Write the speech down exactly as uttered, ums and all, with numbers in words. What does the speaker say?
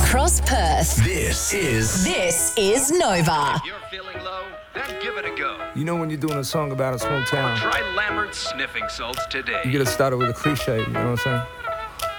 across Perth. This is This is Nova. If you're feeling low, then give it a go. You know when you're doing a song about a small town, Try Lambert's sniffing salts today. you gotta start it with a cliche, you know what I'm saying?